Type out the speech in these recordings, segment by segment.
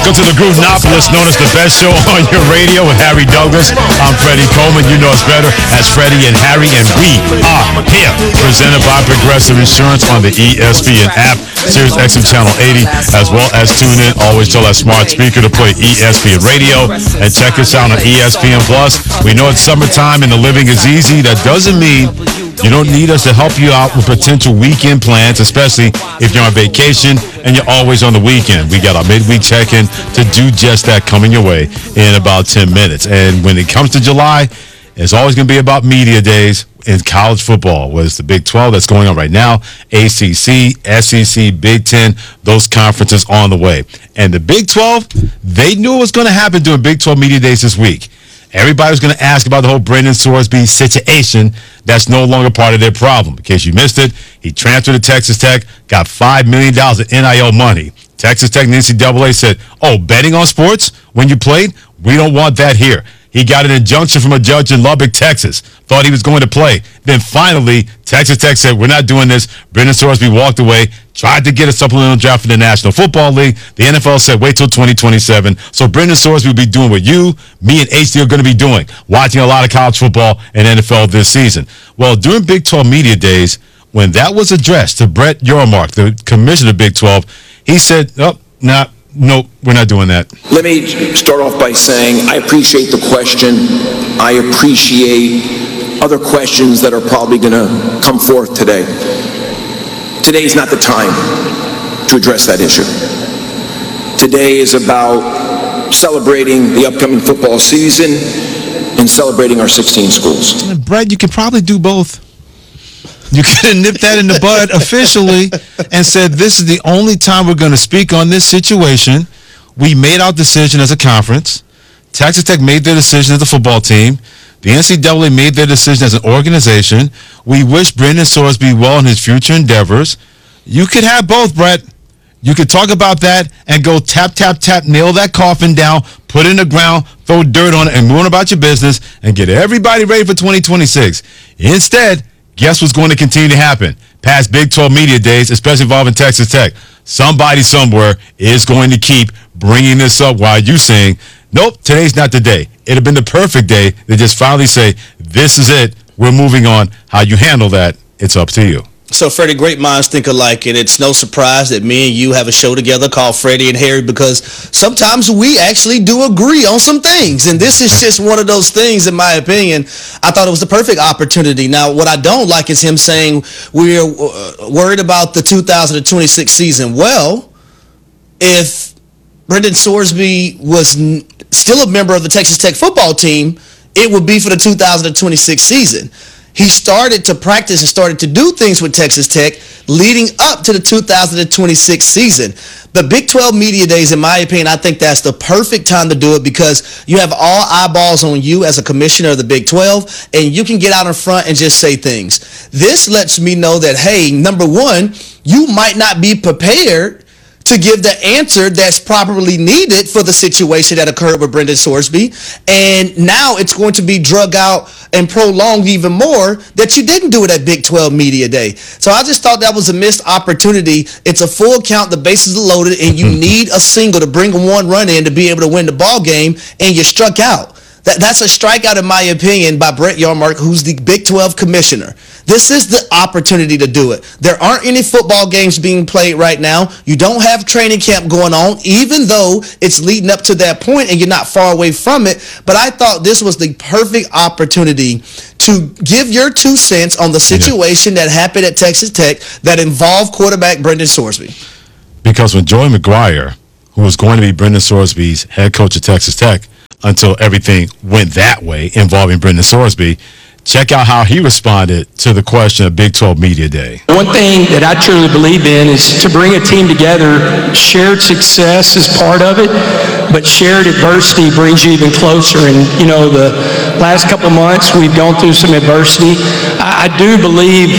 Welcome to the Grooveopolis, known as the best show on your radio with Harry Douglas. I'm Freddie Coleman. You know us better as Freddie and Harry, and we are here. Presented by Progressive Insurance on the ESPN app, Sirius XM Channel 80, as well as tune in. Always tell that smart speaker to play ESPN Radio and check us out on ESPN Plus. We know it's summertime and the living is easy. That doesn't mean you don't need us to help you out with potential weekend plans, especially if you're on vacation and you're always on the weekend. We got our midweek check-in to do just that coming your way in about 10 minutes. And when it comes to July, it's always going to be about media days in college football, whether it's the Big 12 that's going on right now, ACC, SEC, Big 10, those conferences on the way. And the Big 12, they knew it was going to happen during Big 12 media days this week. Everybody was going to ask about the whole Brendan Sorsby situation. That's no longer part of their problem. In case you missed it, he transferred to Texas Tech, got $5 million in NIL money. Texas Tech and the NCAA said, oh, betting on sports when you played? We don't want that here. He got an injunction from a judge in Lubbock, Texas. Thought he was going to play. Then finally, Texas Tech said, we're not doing this. Brendan Sorsby walked away, tried to get a supplemental draft for the National Football League. The NFL said, wait till 2027. So Brendan Sorsby will be doing what you, me, and HD are going to be doing, watching a lot of college football and NFL this season. Well, during Big 12 Media Days, when that was addressed to Brett Yormark, the commissioner of Big 12, he said, no, we're not doing that. Let me start off by saying I appreciate the question. I appreciate other questions that are probably going to come forth today. Today is not the time to address that issue. Today is about celebrating the upcoming football season and celebrating our 16 schools. Brett, you could probably do both. You could have nipped that in the bud officially and said, this is the only time we're going to speak on this situation. We made our decision as a conference. Texas Tech made their decision as a football team. The NCAA made their decision as an organization. We wish Brendan Sorsby well in his future endeavors. You could have both, Brett. You could talk about that and go tap, tap, tap, nail that coffin down, put it in the ground, throw dirt on it, and move on about your business and get everybody ready for 2026. Instead, guess what's going to continue to happen? Past Big 12 Media Days, especially involving Texas Tech. Somebody somewhere is going to keep bringing this up while you saying, nope, today's not the day. It'd have been the perfect day to just finally say, this is it. We're moving on. How you handle that, it's up to you. So, Freddie, great minds think alike, and it's no surprise that me and you have a show together called Freddie and Harry, because sometimes we actually do agree on some things, and this is just one of those things, in my opinion. I thought it was the perfect opportunity. Now, what I don't like is him saying we're worried about the 2026 season. Well, if Brendan Sorsby was still a member of the Texas Tech football team, it would be for the 2026 season. He started to practice and started to do things with Texas Tech leading up to the 2026 season. The Big 12 Media Days, in my opinion, I think that's the perfect time to do it, because you have all eyeballs on you as a commissioner of the Big 12, and you can get out in front and just say things. This lets me know that, hey, number one, you might not be prepared to give the answer that's probably needed for the situation that occurred with Brendan Sorsby. And now it's going to be drug out and prolonged even more that you didn't do it at Big 12 Media Day. So I just thought that was a missed opportunity. It's a full count, the bases are loaded, and you need a single to bring a one run in to be able to win the ball game, and you struck out. That's a strikeout, in my opinion, by Brett Yormark, who's the Big 12 commissioner. This is the opportunity to do it. There aren't any football games being played right now. You don't have training camp going on, even though it's leading up to that point and you're not far away from it. But I thought this was the perfect opportunity to give your 2 cents on the situation that happened at Texas Tech that involved quarterback Brendan Sorsby. Because when Joey McGuire, who was going to be Brendan Sorsby's head coach at Texas Tech, until everything went that way involving Brendan Sorsby, check out how he responded to the question of Big 12 Media Day. One thing that I truly believe in is to bring a team together. Shared success is part of it, but shared adversity brings you even closer. And, you know, the last couple of months we've gone through some adversity. I do believe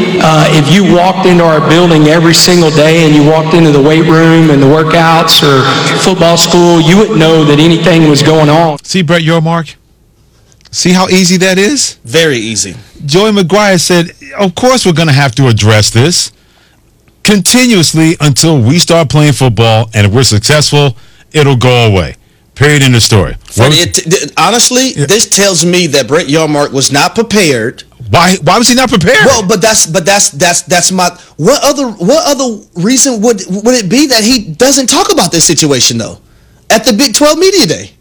if you walked into our building every single day and you walked into the weight room and the workouts or football school, you wouldn't know that anything was going on. See, Brett Yormark? See how easy that is? Very easy. Joey McGuire said, of course we're going to have to address this continuously until we start playing football, and if we're successful it'll go away. Period in the story. Freddie, honestly, this tells me that Brett Yormark was not prepared. Why was he not prepared? Well, but that's my what other reason would it be that he doesn't talk about this situation though at the Big 12 Media Day?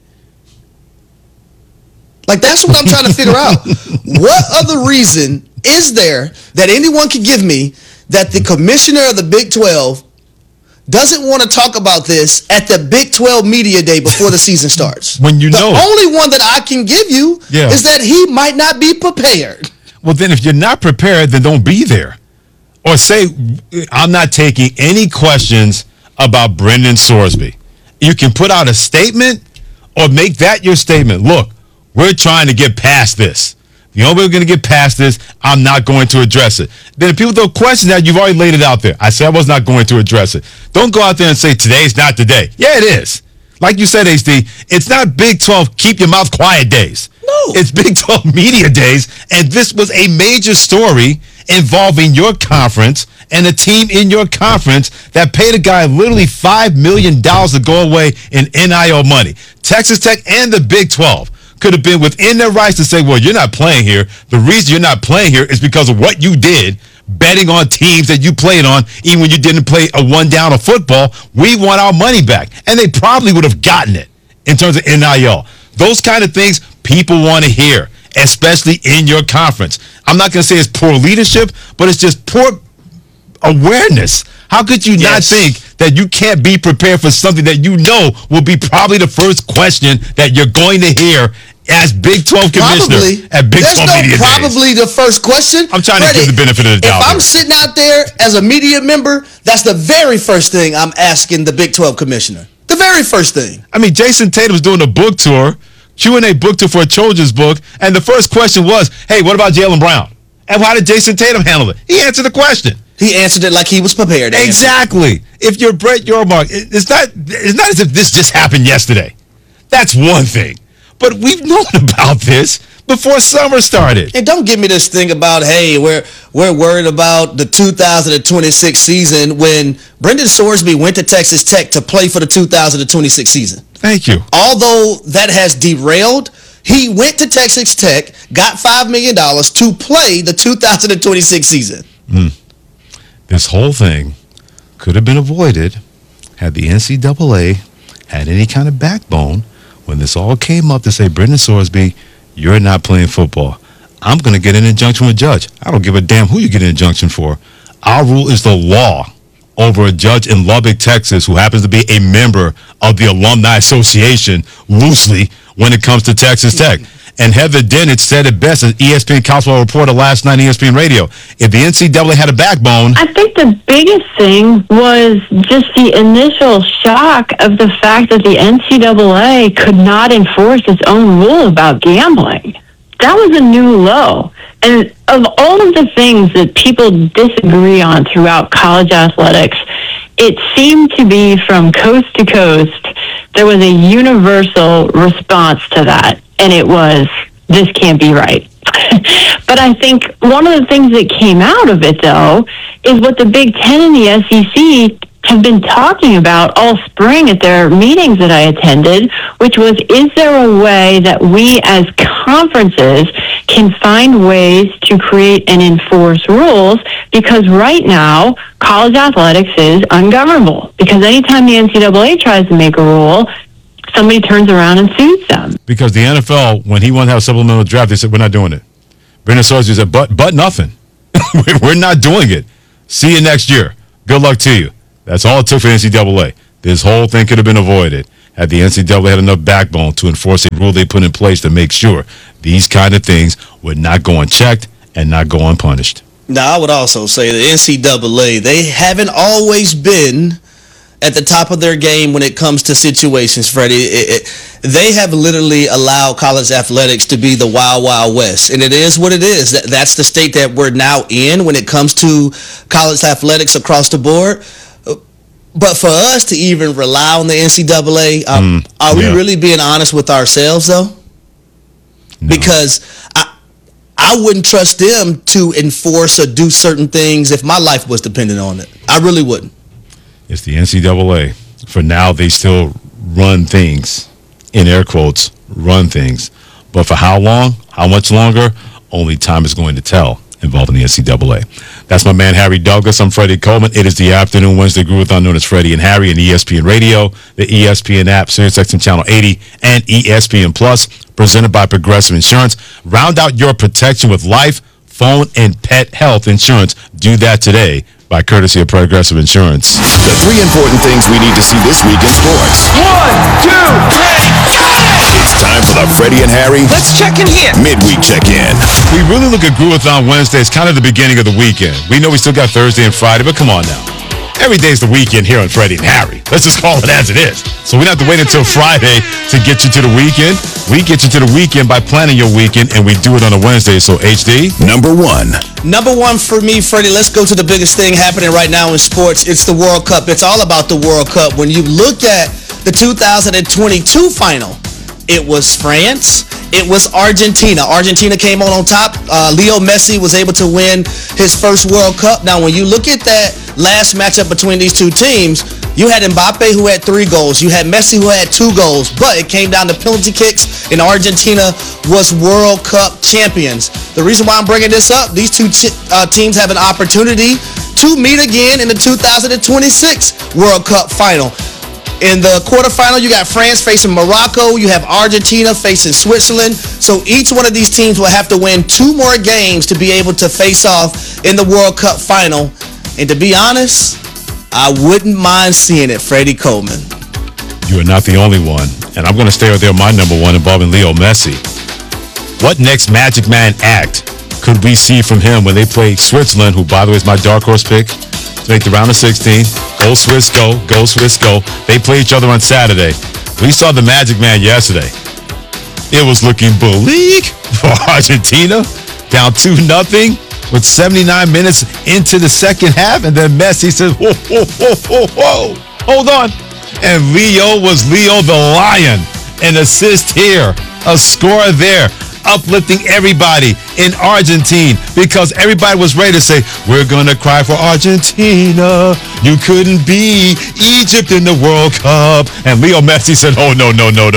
Like, that's what I'm trying to figure out. What other reason is there that anyone can give me that the commissioner of the Big 12 doesn't want to talk about this at the Big 12 Media Day before the season starts? When you know. The only one that I can give you is that he might not be prepared. Well, then if you're not prepared, then don't be there. Or say, I'm not taking any questions about Brendan Sorsby. You can put out a statement or make that your statement. Look, we're trying to get past this. The only way we're going to get past this, I'm not going to address it. Then if people don't question that, you've already laid it out there. I said I was not going to address it. Don't go out there and say, today's not the day. Yeah, it is. Like you said, HD, it's not Big 12 keep your mouth quiet days. No. It's Big 12 media days, and this was a major story involving your conference and a team in your conference that paid a guy literally $5 million to go away in NIL money. Texas Tech and the Big 12 could have been within their rights to say, well, you're not playing here. The reason you're not playing here is because of what you did, betting on teams that you played on, even when you didn't play a one down of football. We want our money back. And they probably would have gotten it in terms of NIL. Those kind of things people want to hear, especially in your conference. I'm not going to say it's poor leadership, but it's just poor awareness. How could you not think that you can't be prepared for something that you know will be probably the first question that you're going to hear as Big 12 commissioner at Big 12 Media Days? Probably the first question. I'm trying to give the benefit of the doubt. If I'm sitting out there as a media member, that's the very first thing I'm asking the Big 12 commissioner. The very first thing. I mean, Jason Tatum's doing a book tour, Q&A book tour for a children's book, and the first question was, hey, what about Jaylen Brown? And how did Jason Tatum handle it? He answered the question. He answered it like he was prepared. Exactly. If you're Brett Yormark, it's not as if this just happened yesterday. That's one thing. But we've known about this before summer started. And don't give me this thing about, hey, we're worried about the 2026 season when Brendan Sorsby went to Texas Tech to play for the 2026 season. Thank you. Although that has derailed, he went to Texas Tech, got $5 million to play the 2026 season. This whole thing could have been avoided had the NCAA had any kind of backbone when this all came up to say, Brendan Sorsby, you're not playing football. I'm going to get an injunction with a judge. I don't give a damn who you get an injunction for. Our rule is the law over a judge in Lubbock, Texas, who happens to be a member of the Alumni Association loosely when it comes to Texas Tech. And Heather Dennett said it best as ESPN Council reported last night on ESPN Radio. If the NCAA had a backbone... I think the biggest thing was just the initial shock of the fact that the NCAA could not enforce its own rule about gambling. That was a new low. And of all of the things that people disagree on throughout college athletics, it seemed to be from coast to coast, there was a universal response to that. And it was, this can't be right. But I think one of the things that came out of it, though, is what the Big Ten and the SEC have been talking about all spring at their meetings that I attended, which was, is there a way that we as conferences can find ways to create and enforce rules? Because right now, college athletics is ungovernable. Because anytime the NCAA tries to make a rule, somebody turns around and sues them. Because the NFL, when he wanted to have a supplemental draft, they said, we're not doing it. Brendan Sorsby said, but nothing. We're not doing it. See you next year. Good luck to you. That's all it took for the NCAA. This whole thing could have been avoided had the NCAA had enough backbone to enforce a rule they put in place to make sure these kind of things would not go unchecked and not go unpunished. Now, I would also say the NCAA, they haven't always been at the top of their game when it comes to situations, Freddie. They have literally allowed college athletics to be the wild, wild west. And it is what it is. That's the state that we're now in when it comes to college athletics across the board. But for us to even rely on the NCAA, are we really being honest with ourselves, though? No. Because I wouldn't trust them to enforce or do certain things if my life was dependent on it. I really wouldn't. It's the NCAA. For now, they still run things, in air quotes, run things. But for how long, how much longer, only time is going to tell involving the NCAA. That's my man, Harry Douglas. I'm Freddie Coleman. It is the afternoon Wednesday Groove-a-thon known as Freddie and Harry, and ESPN Radio, the ESPN app, SiriusXM Channel 80, and ESPN Plus, presented by Progressive Insurance. Round out your protection with life, phone, and pet health insurance. Do that today by courtesy of Progressive Insurance. The 3 important things we need to see this week in sports. 1, 2, 3, It's time for the Freddie and Harry let's check in here. Midweek Check-In. We really look at Groove-a-thon Wednesday. It's kind of the beginning of the weekend. We know we still got Thursday and Friday, but come on now. Every day's the weekend here on Freddie and Harry. Let's just call it as it is. So we don't have to wait until Friday to get you to the weekend. We get you to the weekend by planning your weekend, and we do it on a Wednesday. So, HD? Number 1. Number 1 for me, Freddie, let's go to the biggest thing happening right now in sports. It's the World Cup. It's all about the World Cup. When you look at the 2022 final, it was France. It was Argentina. Argentina came on top. Leo Messi was able to win his first World Cup. Now, when you look at that last matchup between these two teams, you had Mbappe who had 3 goals. You had Messi who had 2 goals. But it came down to penalty kicks, and Argentina was World Cup champions. The reason why I'm bringing this up, these two teams have an opportunity to meet again in the 2026 World Cup final. In the quarterfinal, you got France facing Morocco. You have Argentina facing Switzerland. So each one of these teams will have to win 2 more games to be able to face off in the World Cup final. And to be honest, I wouldn't mind seeing it, Freddie Coleman. You are not the only one. And I'm going to stay right there on my number 1 involving Leo Messi. What next Magic Man act could we see from him when they play Switzerland, who, by the way, is my dark horse pick to make the round of 16? Go Swiss, go. Go Swiss, go. They play each other on Saturday. We saw the Magic Man yesterday. It was looking bleak for Argentina, down 2-0 with 79 minutes into the second half, and then Messi says, whoa, whoa, whoa, whoa, whoa, hold on. And Leo was Leo the Lion. An assist here, a score there, uplifting everybody in Argentina because everybody was ready to say, we're going to cry for Argentina. You couldn't be Egypt in the World Cup. And Leo Messi said, oh, no.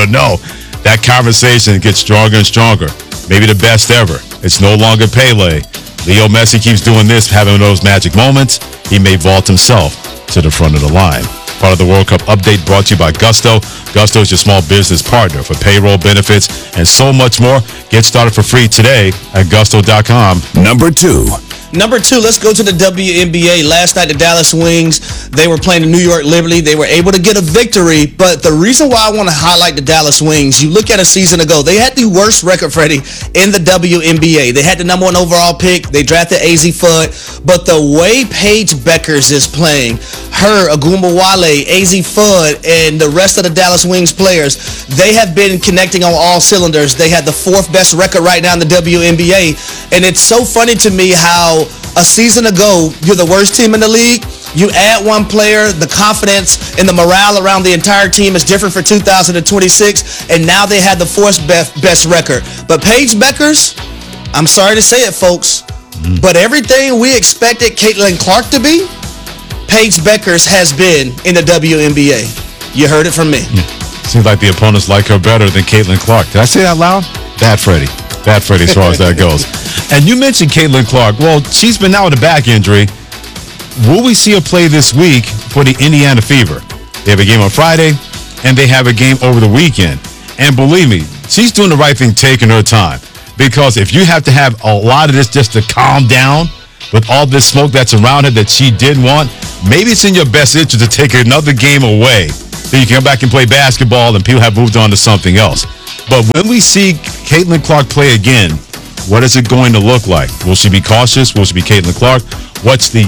That conversation gets stronger and stronger. Maybe the best ever. It's no longer Pele. Leo Messi keeps doing this, having those magic moments. He may vault himself to the front of the line. Part of the World Cup update brought to you by Gusto. Gusto is your small business partner for payroll, benefits, and so much more. Get started for free today at gusto.com. Number 2. Number 2, let's go to the WNBA. Last night, the Dallas Wings, they were playing the New York Liberty. They were able to get a victory, but the reason why I want to highlight the Dallas Wings, you look at a season ago, they had the worst record, Freddie, in the WNBA. They had the number 1 overall pick. They drafted AZ Fudd, but the way Paige Beckers is playing, her, Agumbawale, AZ Fudd, and the rest of the Dallas Wings players, they have been connecting on all cylinders. They had the 4th best record right now in the WNBA, and it's so funny to me how a season ago, you're the worst team in the league. You add 1 player, the confidence and the morale around the entire team is different for 2026, and now they have the 4th best record. But Paige Beckers, I'm sorry to say it, folks, but everything we expected Caitlin Clark to be, Paige Beckers has been in the WNBA. You heard it from me. Seems like the opponents like her better than Caitlin Clark. Did I say that loud? Bad Freddie as far as that goes. And you mentioned Caitlin Clark. Well, she's been out with a back injury. Will we see her play this week for the Indiana Fever? They have a game on Friday, and they have a game over the weekend. And believe me, she's doing the right thing, taking her time. Because if you have to have a lot of this just to calm down with all this smoke that's around her that she didn't want, maybe it's in your best interest to take another game away so you can come back and play basketball and people have moved on to something else. But when we see Caitlin Clark play again, what is it going to look like? Will she be cautious? Will she be Caitlin Clark? What's the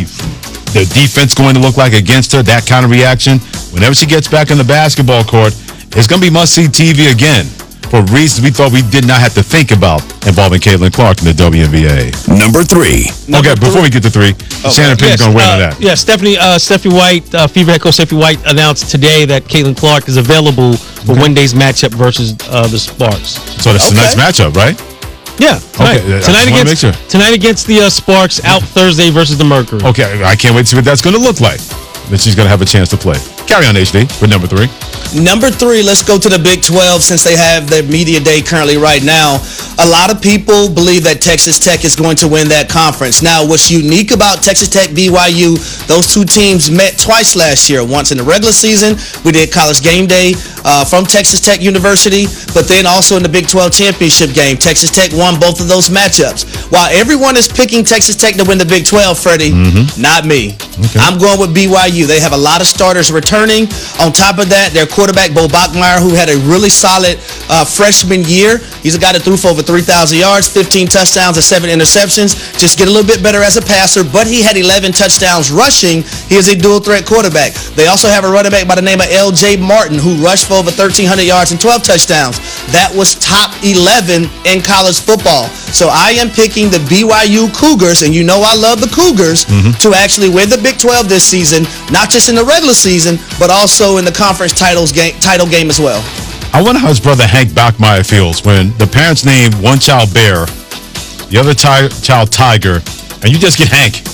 defense going to look like against her? That kind of reaction. Whenever she gets back on the basketball court, it's going to be must-see TV again for reasons we thought we did not have to think about involving Caitlin Clark in the WNBA. Number 3. Okay, before we get to 3, Shannon Pink's going to win on that. Yeah, Stephanie White, Fever head coach Stephanie White announced today that Caitlin Clark is available for Wednesday's matchup versus the Sparks. So that's the next matchup, right? Yeah, tonight. Tonight against the Sparks, out Thursday versus the Mercury. Okay, I can't wait to see what that's going to look like. that she's going to have a chance to play. Carry on, HD, with number 3. Number 3, let's go to the Big 12 since they have their media day currently right now. A lot of people believe that Texas Tech is going to win that conference. Now, what's unique about Texas Tech, BYU, those two teams met twice last year. Once in the regular season, we did College Game Day from Texas Tech University, but then also in the Big 12 championship game, Texas Tech won both of those matchups. While everyone is picking Texas Tech to win the Big 12, Freddie, not me. Okay. I'm going with BYU. They have a lot of starters returning. On top of that, their quarterback, Bo Bachmeier, who had a really solid freshman year. He's a guy that threw for over 3,000 yards, 15 touchdowns, and 7 interceptions. Just get a little bit better as a passer, but he had 11 touchdowns rushing. He is a dual-threat quarterback. They also have a running back by the name of L.J. Martin, who rushed for over 1,300 yards and 12 touchdowns. That was top 11 in college football. So I am picking the BYU Cougars, and you know I love the Cougars, to actually win the Big 12 this season, not just in the regular season, but also in the conference title game as well. I wonder how his brother Hank Bachmeier feels when the parents name one child Bear, the other child Tiger, and you just get Hank.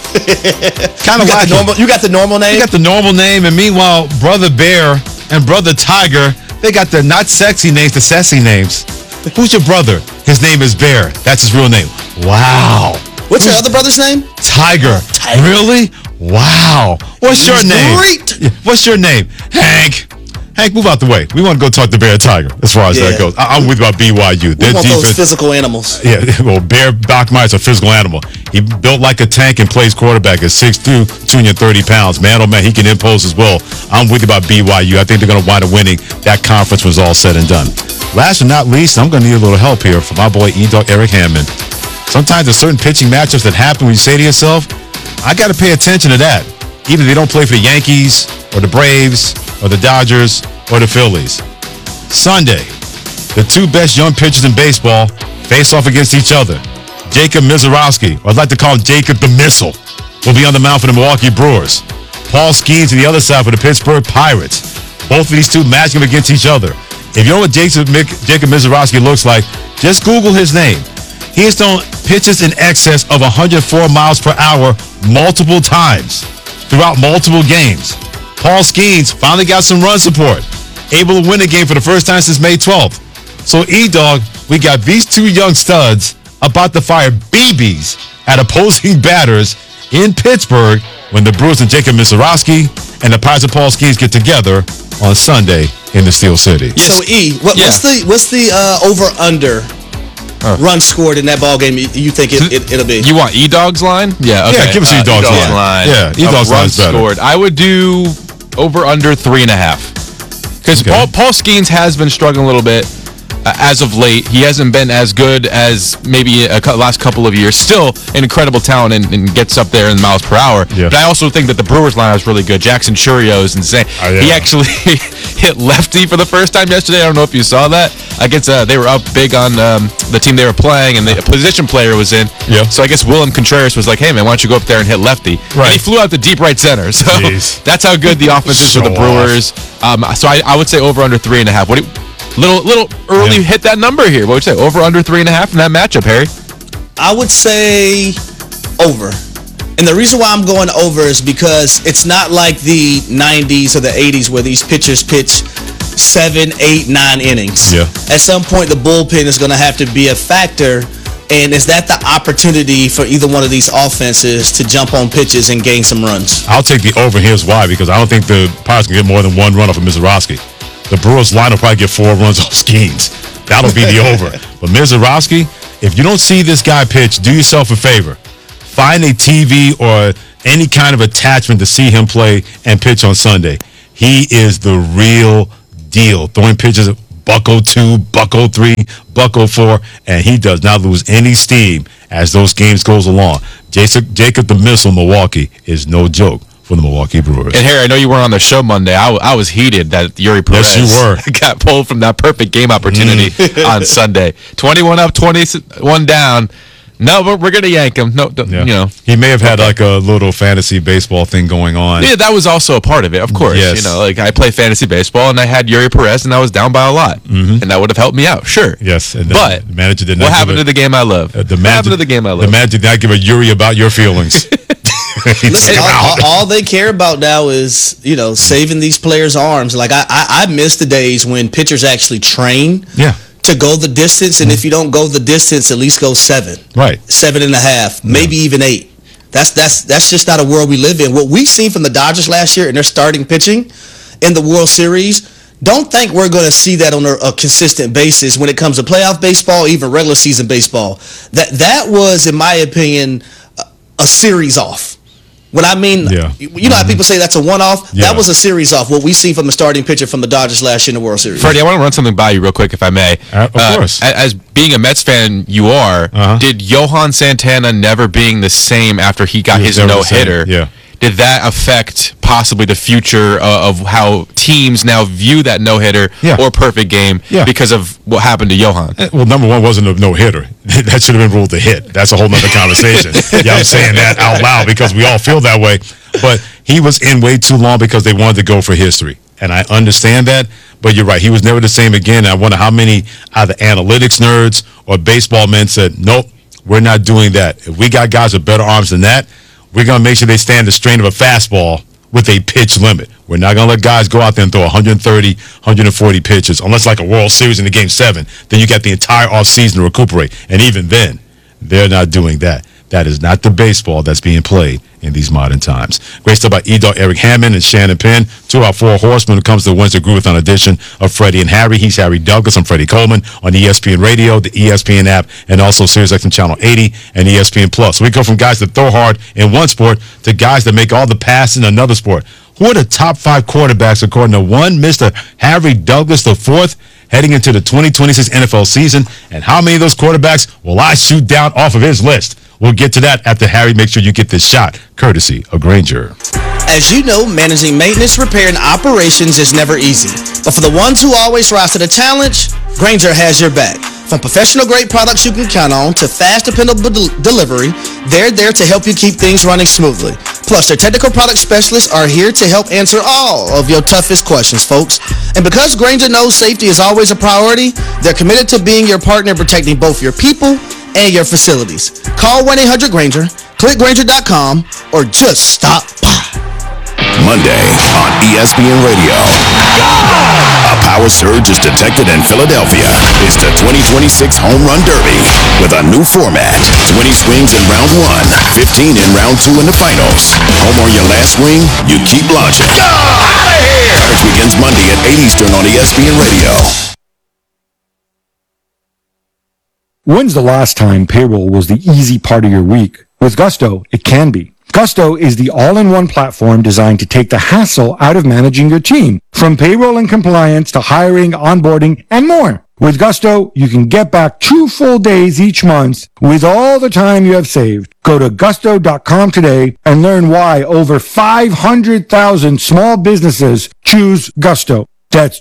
Kind of like you got the normal name? You got the normal name, and meanwhile, brother Bear and brother Tiger, they got the not sexy names, the sassy names. Who's your brother? His name is Bear. That's his real name. Wow. What's your other brother's name? Tiger. Tiger. Really? Wow. What's your name? Great. Yeah. What's your name? Hank. Hank, move out the way. We want to go talk to Bear Tiger as far as that goes. I'm with about BYU. We want those physical animals. Yeah, well, Bear Bachmeier is a physical animal. He built like a tank and plays quarterback at 6'2", 230 pounds. Man, oh man, he can impose as well. I'm with you about BYU. I think they're going to wind up winning that conference when it's all said and done. Last but not least, I'm going to need a little help here from my boy E-Dog Eric Hammond. Sometimes there's certain pitching matchups that happen when you say to yourself, I got to pay attention to that. Even if they don't play for the Yankees or the Braves or the Dodgers or the Phillies. Sunday, the two best young pitchers in baseball face off against each other. Jacob Misiorowski, or I'd like to call him Jacob the Missile, will be on the mound for the Milwaukee Brewers. Paul Skeens to the other side for the Pittsburgh Pirates. Both of these two matching up against each other. If you know what Jacob Misiorowski looks like, just Google his name. He has thrown pitches in excess of 104 miles per hour multiple times throughout multiple games. Paul Skeens finally got some run support, able to win a game for the first time since May 12th. So, E-Dog, we got these two young studs about to fire BBs at opposing batters in Pittsburgh when the Brewers and Jacob Misiorowski and the Pirates and Paul Skeens get together on Sunday in the Steel City. Yes. So, what's the over-under run scored in that ball game you think it'll be? You want E-Dog's line? Yeah, okay. Yeah, give us E-Dog's line. Yeah, E-Dog's line's better. Scored. I would do over under 3.5. Because Paul Skeens has been struggling a little bit as of late. He hasn't been as good as maybe last couple of years. Still an incredible talent and gets up there in miles per hour. Yeah. But I also think that the Brewers line is really good. Jackson Churio is insane. He actually hit lefty for the first time yesterday. I don't know if you saw that. Against they were up big on the team they were playing, and the position player was in. Yeah. So I guess Willem Contreras was like, "Hey man, why don't you go up there and hit lefty?" Right. And he flew out to deep right center. So that's how good the offense is for the Brewers. So I would say over under 3.5. What? Little early hit that number here. What would you say? Over under 3.5 in that matchup, Harry? I would say over. And the reason why I'm going over is because it's not like the 90s or the 80s where these pitchers pitch 7, 8, 9 innings. Yeah. At some point, the bullpen is going to have to be a factor. And is that the opportunity for either one of these offenses to jump on pitches and gain some runs? I'll take the over. Here's why. Because I don't think the Pirates can get more than one run off of Misiorowski. The Brewers line will probably get 4 runs off Skeens. That'll be the over. But Misiorowski, if you don't see this guy pitch, do yourself a favor. Find a TV or any kind of attachment to see him play and pitch on Sunday. He is the real deal. Throwing pitches at buck 02, buck 03, buck 04, and he does not lose any steam as those games goes along. Jacob the Missile Milwaukee is no joke for the Milwaukee Brewers. And Harry, I know you weren't on the show Monday. I was heated that Yuri Perez got pulled from that perfect game opportunity on Sunday. 21 up, 21 down. No, but we're going to yank him. No, you know. He may have had like a little fantasy baseball thing going on. Yeah, that was also a part of it, of course. Yes. You know, like I play fantasy baseball, and I had Yuri Perez, and I was down by a lot. And that would have helped me out, sure. Yes. And but the manager did not what happened to the game I love? What happened to the game I love? The manager did not give a Yuri about your feelings. Listen, all they care about now is, saving these players' arms. Like, I miss the days when pitchers actually train to go the distance, and if you don't go the distance, at least go 7. Right. 7.5, maybe even 8. That's just not a world we live in. What we've seen from the Dodgers last year in their starting pitching in the World Series, don't think we're going to see that on a consistent basis when it comes to playoff baseball, even regular season baseball. That was, in my opinion, a series off. What I mean, you know how people say that's a one-off? Yeah. That was a series off, what we see from the starting pitcher from the Dodgers last year in the World Series. Freddie, I want to run something by you real quick, if I may. Of course. As being a Mets fan, you are. Did Johan Santana never being the same after he got his no-hitter? Yeah. Did that affect possibly the future of how teams now view that no-hitter or perfect game because of what happened to Johan? Well, number one wasn't a no-hitter. That should have been ruled a hit. That's a whole nother conversation. I'm saying that out loud because we all feel that way. But he was in way too long because they wanted to go for history. And I understand that. But you're right. He was never the same again. I wonder how many either analytics nerds or baseball men said, nope, we're not doing that. If we got guys with better arms than that, we're going to make sure they stand the strain of a fastball with a pitch limit. We're not going to let guys go out there and throw 130, 140 pitches, unless like a World Series in the Game 7. Then you got the entire offseason to recuperate. And even then, they're not doing that. That is not the baseball that's being played in these modern times. Great stuff by E-Dog, Eric Hammond, and Shannon Penn. 2 of our 4 horsemen when it comes to the Wednesday Groovathon edition of Freddie and Harry. He's Harry Douglas. I'm Freddie Coleman on ESPN Radio, the ESPN app, and also SiriusXM Channel 80 and ESPN Plus. So we go from guys that throw hard in one sport to guys that make all the passes in another sport. Who are the top 5 quarterbacks according to one Mr. Harry Douglas IV heading into the 2026 NFL season? And how many of those quarterbacks will I shoot down off of his list? We'll get to that after Harry makes sure you get this shot, courtesy of Grainger. As you know, managing maintenance, repair, and operations is never easy. But for the ones who always rise to the challenge, Grainger has your back. From professional-grade products you can count on to fast, dependable delivery, they're there to help you keep things running smoothly. Plus, their technical product specialists are here to help answer all of your toughest questions, folks. And because Grainger knows safety is always a priority, they're committed to being your partner, protecting both your people and your facilities. Call 1-800-GRAINGER, click Grainger.com, or just stop by. Monday on ESPN Radio. A power surge is detected in Philadelphia. It's the 2026 Home Run Derby with a new format. 20 swings in round 1, 15 in round 2 in the finals. Home on your last swing, you keep launching. Coverage begins Monday at 8 Eastern on ESPN Radio. When's the last time payroll was the easy part of your week? With Gusto, it can be. Gusto is the all-in-one platform designed to take the hassle out of managing your team, from payroll and compliance to hiring, onboarding, and more. With Gusto, you can get back 2 full days each month with all the time you have saved. Go to gusto.com today and learn why over 500,000 small businesses choose Gusto. That's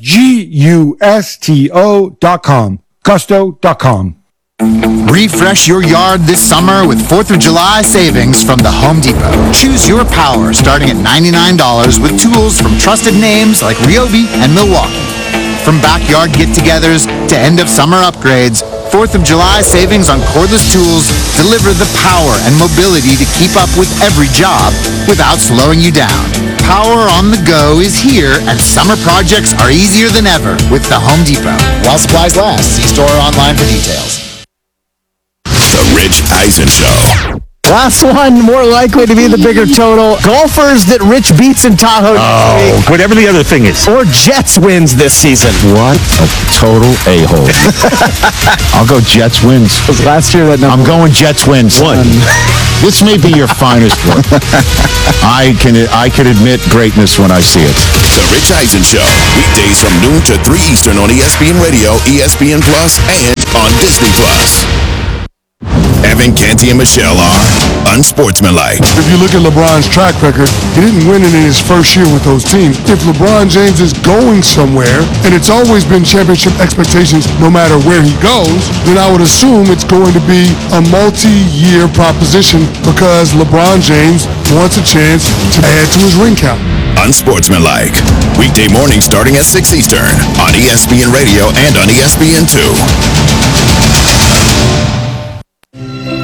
Gusto.com. Gusto.com. Refresh your yard this summer with 4th of July savings from the Home Depot. Choose your power starting at $99 with tools from trusted names like Ryobi and Milwaukee. From backyard get-togethers to end-of-summer upgrades, 4th of July savings on cordless tools deliver the power and mobility to keep up with every job without slowing you down. Power on the go is here, and summer projects are easier than ever with the Home Depot. While supplies last, see store or online for details. The Rich Eisen Show. Last one, more likely to be the bigger total. Golfers that Rich beats in Tahoe next week. Whatever the other thing is. Or Jets wins this season. What a total a-hole. I'll go Jets wins. Last year that number. I'm going Jets wins. One. This may be your finest one. I can admit greatness when I see it. The Rich Eisen Show. Weekdays from noon to 3 Eastern on ESPN Radio, ESPN Plus, and on Disney Plus. Evan, Canty, and Michelle are unsportsmanlike. If you look at LeBron's track record, he didn't win it in his first year with those teams. If LeBron James is going somewhere, and it's always been championship expectations no matter where he goes, then I would assume it's going to be a multi-year proposition because LeBron James wants a chance to add to his ring count. Unsportsmanlike. Weekday morning starting at 6 Eastern on ESPN Radio and on ESPN2.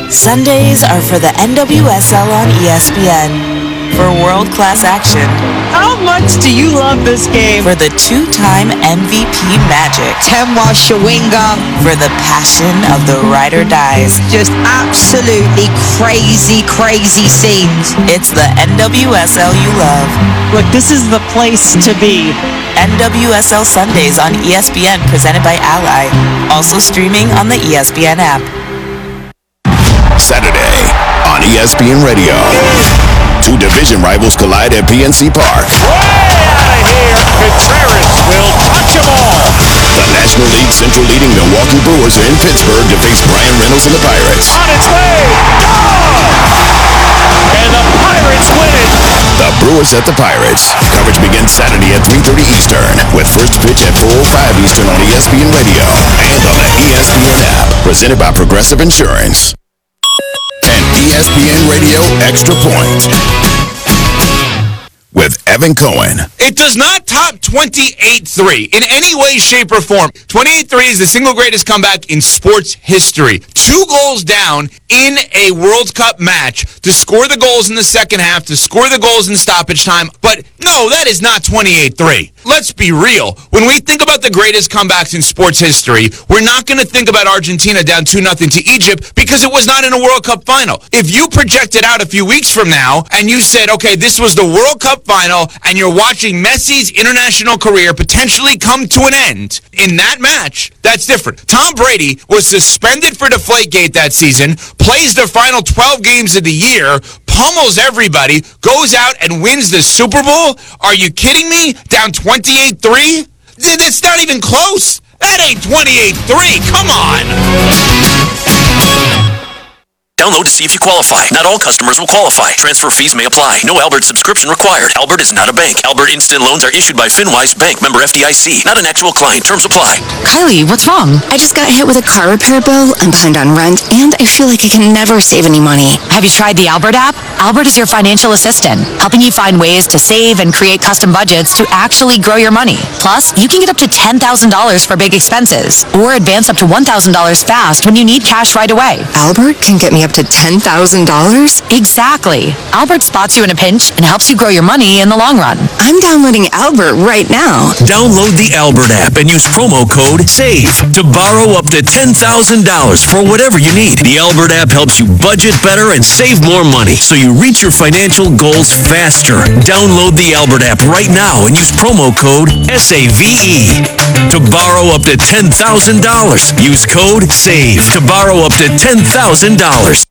Sundays are for the NWSL on ESPN. For world-class action. How much do you love this game? For the two-time MVP magic. Temwa Shawinga. For the passion of the ride or dies. Just absolutely crazy, crazy scenes. It's the NWSL you love. Look, this is the place to be. NWSL Sundays on ESPN, presented by Ally. Also streaming on the ESPN app. Saturday on ESPN Radio. Two division rivals collide at PNC Park. Way out of here. Contreras will touch them all. The National League Central leading Milwaukee Brewers are in Pittsburgh to face Brian Reynolds and the Pirates. On its way. Gone. And the Pirates win it. The Brewers at the Pirates. Coverage begins Saturday at 3:30 Eastern with first pitch at 4:05 Eastern on ESPN Radio and on the ESPN app. Presented by Progressive Insurance. And ESPN Radio Extra Point with Evan Cohen. It does not top 28-3 in any way, shape, or form. 28-3 is the single greatest comeback in sports history. 2 goals down in a World Cup match to score the goals in the second half, to score the goals in stoppage time. But no, that is not 28-3. Let's be real. When we think about the greatest comebacks in sports history, we're not going to think about Argentina down 2-0 to Egypt because it was not in a World Cup final. If you projected out a few weeks from now and you said, okay, this was the World Cup final and you're watching Messi's international career potentially come to an end in that match, that's different. Tom Brady was suspended for Deflategate that season, plays the final 12 games of the year, pummels everybody, goes out and wins the Super Bowl? Are you kidding me? Down 28-3? That's not even close. That ain't 28-3. Come on. Download to see if you qualify. Not all customers will qualify. Transfer fees may apply. No Albert subscription required. Albert is not a bank. Albert Instant Loans are issued by FinWise Bank, member FDIC. Not an actual client. Terms apply. Kylie, what's wrong? I just got hit with a car repair bill. I'm behind on rent, and I feel like I can never save any money. Have you tried the Albert app? Albert is your financial assistant, helping you find ways to save and create custom budgets to actually grow your money. Plus, you can get up to $10,000 for big expenses, or advance up to $1,000 fast when you need cash right away. Albert can get me up to $10,000? Exactly. Albert spots you in a pinch and helps you grow your money in the long run. I'm downloading Albert right now. Download the Albert app and use promo code SAVE to borrow up to $10,000 for whatever you need. The Albert app helps you budget better and save more money so you reach your financial goals faster. Download the Albert app right now and use promo code SAVE to borrow up to $10,000. Use code SAVE to borrow up to $10,000.